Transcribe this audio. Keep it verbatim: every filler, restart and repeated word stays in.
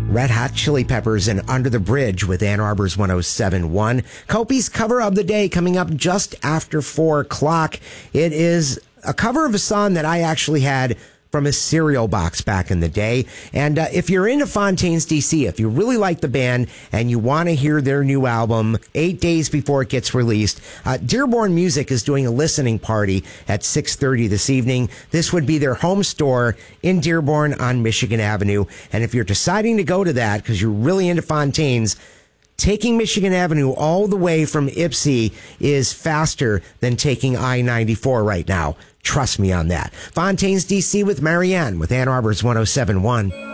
Red Hot Chili Peppers and Under the Bridge with Ann Arbor's one oh seven point one. Kopi's cover of the day coming up just after four o'clock. It is a cover of a song that I actually had from a cereal box back in the day. And uh, if you're into Fontaines D C, if you really like the band and you want to hear their new album eight days before it gets released, uh, Dearborn Music is doing a listening party at six thirty this evening. This would be their home store in Dearborn on Michigan Avenue. And if you're deciding to go to that because you're really into Fontaines, taking Michigan Avenue all the way from Ypsi is faster than taking I ninety-four right now. Trust me on that. Fontaines D C with Marianne with Ann Arbor's one oh seven point one.